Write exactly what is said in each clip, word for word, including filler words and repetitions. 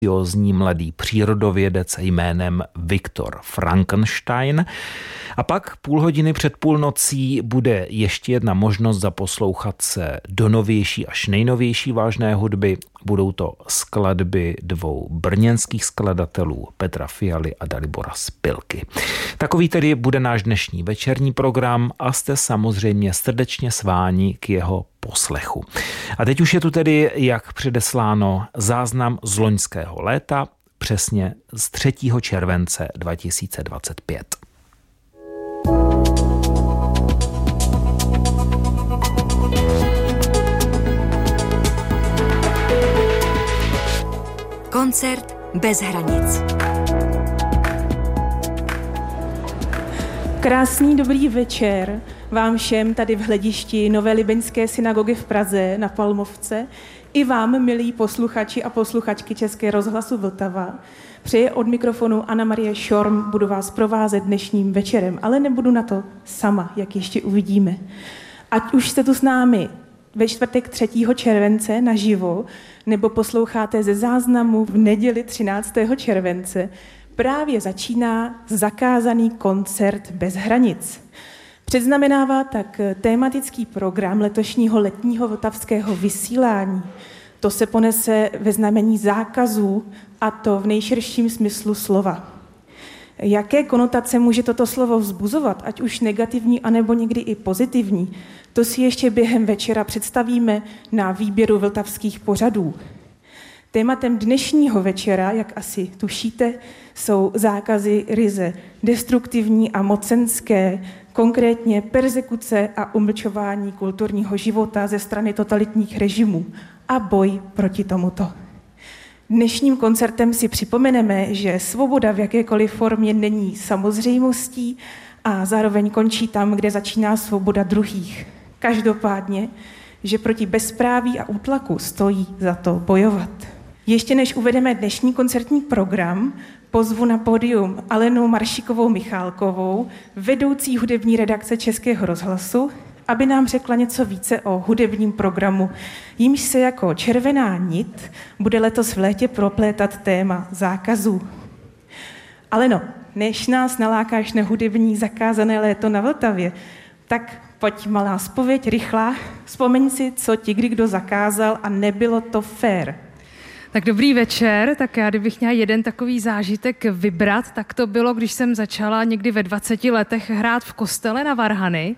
ambiciozní mladý přírodovědec jménem Viktor Frankenstein. A pak půl hodiny před půlnocí bude ještě jedna možnost zaposlouchat se do novější až nejnovější vážné hudby. Budou to skladby dvou brněnských skladatelů Petra Fialy a Dalibora Spilky. Takový tedy bude náš dnešní večerní program a jste samozřejmě srdečně sváni k jeho poslechu. A teď už je tu tedy, jak předesláno, záznam z loňského léta, přesně z třetího července dva tisíce dvacet pět. Koncert bez hranic. Krásný dobrý večer vám všem tady v hledišti Nové Libeňské synagogy v Praze na Palmovce i vám, milí posluchači a posluchačky Českého rozhlasu Vltava. Přeje od mikrofonu Anna Marie Šorm, budu vás provázet dnešním večerem, ale nebudu na to sama, jak ještě uvidíme. Ať už jste tu s námi ve čtvrtek třetího července naživo, nebo posloucháte ze záznamu v neděli třináctého července, právě začíná zakázaný koncert bez hranic. Předznamenává tak tématický program letošního letního vltavského vysílání. To se ponese ve znamení zákazů, a to v nejširším smyslu slova. Jaké konotace může toto slovo vzbuzovat, ať už negativní, anebo někdy i pozitivní, to si ještě během večera představíme na výběru vltavských pořadů. Tématem dnešního večera, jak asi tušíte, jsou zákazy ryze destruktivní a mocenské, konkrétně perzekuce a umlčování kulturního života ze strany totalitních režimů a boj proti tomuto. Dnešním koncertem si připomeneme, že svoboda v jakékoliv formě není samozřejmostí a zároveň končí tam, kde začíná svoboda druhých. Každopádně, že proti bezpráví a útlaku stojí za to bojovat. Ještě než uvedeme dnešní koncertní program, pozvu na pódium Alenu Maršikovou Michálkovou, vedoucí hudební redakce Českého rozhlasu, aby nám řekla něco více o hudebním programu, jímž se jako červená nit bude letos v létě proplétat téma zákazů. Aleno, než nás nalákáš na hudební zakázané léto na Vltavě, tak pojď malá zpověď, rychlá. Vzpomeň si, co ti kdy kdo zakázal a nebylo to fér. Tak dobrý večer, tak já kdybych měla jeden takový zážitek vybrat, tak to bylo, když jsem začala někdy ve dvaceti letech hrát v kostele na varhany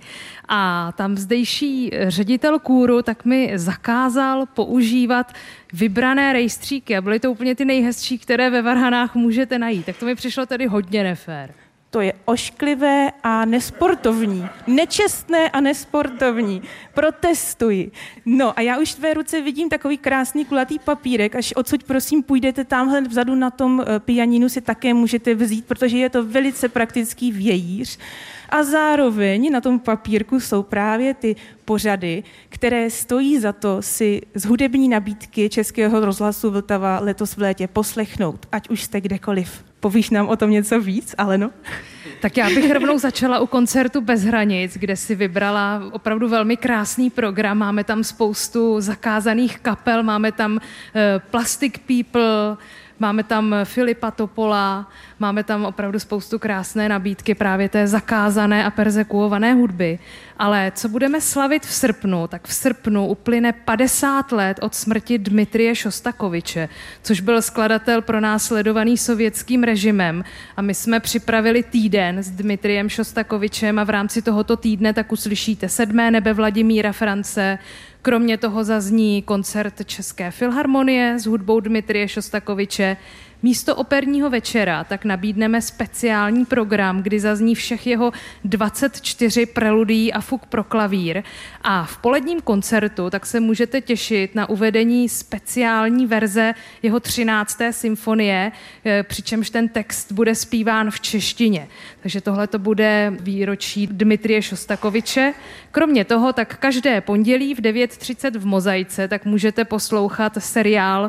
a tam zdejší ředitel kůru tak mi zakázal používat vybrané rejstříky a byly to úplně ty nejhezčí, které ve varhanách můžete najít. Tak to mi přišlo tedy hodně nefér. To je ošklivé a nesportovní. Nečestné a nesportovní. Protestuji. No a já už v tvé ruce vidím takový krásný kulatý papírek. Až odsud prosím půjdete tamhle vzadu na tom pianinu si také můžete vzít, protože je to velice praktický vějíř. A zároveň na tom papírku jsou právě ty pořady, které stojí za to si z hudební nabídky Českého rozhlasu Vltava letos v létě poslechnout, ať už jste kdekoliv. Povíš nám o tom něco víc, Aleno? Tak já bych rovnou začala u koncertu Bez hranic, kde si vybrala opravdu velmi krásný program. Máme tam spoustu zakázaných kapel, máme tam uh, Plastic People, máme tam Filipa Topola, máme tam opravdu spoustu krásné nabídky právě té zakázané a perzekuované hudby. Ale co budeme slavit v srpnu, tak v srpnu uplyne padesát let od smrti Dmitrije Šostakoviče, což byl skladatel pronásledovaný sovětským režimem. A my jsme připravili týden s Dmitrijem Šostakovičem a v rámci tohoto týdne tak uslyšíte Sedmé nebe Vladimíra France. Kromě toho zazní koncert České filharmonie s hudbou Dmitrije Šostakoviče. Místo operního večera tak nabídneme speciální program, kdy zazní všech jeho dvacet čtyři preludií a fuk pro klavír. A v poledním koncertu tak se můžete těšit na uvedení speciální verze jeho třinácté symfonie, přičemž ten text bude zpíván v češtině. Takže tohle to bude výročí Dmitrije Šostakoviče. Kromě toho tak každé pondělí v devět třicet v Mozaice tak můžete poslouchat seriál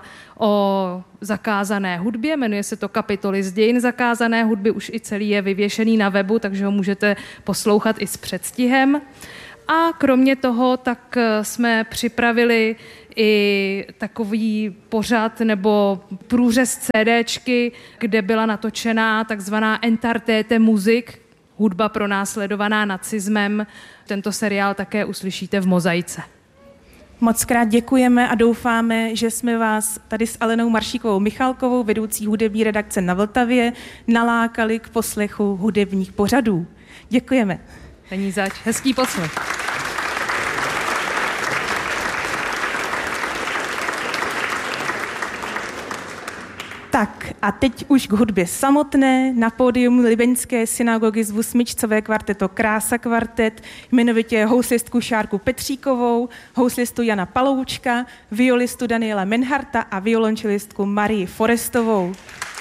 o zakázané hudbě, jmenuje se to Kapitoly z dějin zakázané hudby, už i celý je vyvěšený na webu, takže ho můžete poslouchat i s předstihem. A kromě toho tak jsme připravili i takový pořad nebo průřez CDčky, kde byla natočená takzvaná Entartete Musik, hudba pronásledovaná nacismem. Tento seriál také uslyšíte v Mozaice. Moc krát děkujeme a doufáme, že jsme vás tady s Alenou Maršíkovou Michalkovou, vedoucí hudební redakce na Vltavě, nalákali k poslechu hudebních pořadů. Děkujeme. Není zač. Hezký poslech. Tak a teď už k hudbě samotné. Na pódium Libeňské synagogy zvu smyčcové kvarteto Krása kvartet, jmenovitě houslistku Šárku Petříkovou, houslistu Jana Paloučka, violistu Daniela Menharta a violončelistku Marii Forestovou.